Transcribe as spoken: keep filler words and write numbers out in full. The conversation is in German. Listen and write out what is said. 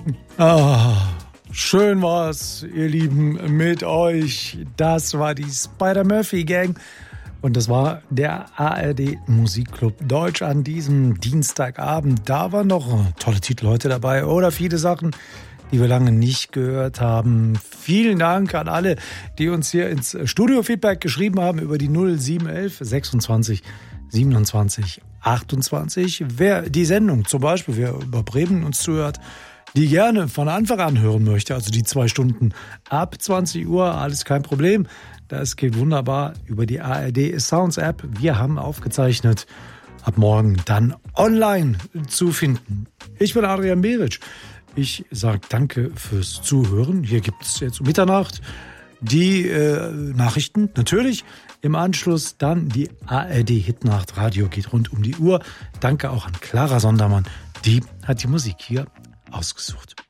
Ah, schön war's, ihr Lieben, mit euch. Das war die Spider-Murphy-Gang. Und das war der A R D Musikclub Deutsch an diesem Dienstagabend. Da waren noch tolle Titel heute dabei oder viele Sachen, die wir lange nicht gehört haben. Vielen Dank an alle, die uns hier ins Studio-Feedback geschrieben haben über die null sieben elf sechsundzwanzig siebenundzwanzig achtundzwanzig. Wer die Sendung zum Beispiel, wer über Bremen uns zuhört, die gerne von Anfang an hören möchte, also die zwei Stunden ab zwanzig Uhr, alles kein Problem. Das geht wunderbar über die A R D Sounds App. Wir haben aufgezeichnet, ab morgen dann online zu finden. Ich bin Adrian Beric. Ich sage danke fürs Zuhören. Hier gibt es jetzt um Mitternacht die äh, Nachrichten. Natürlich im Anschluss dann die A R D Hitnacht. Radio geht rund um die Uhr. Danke auch an Clara Sondermann. Die hat die Musik hier ausgesucht.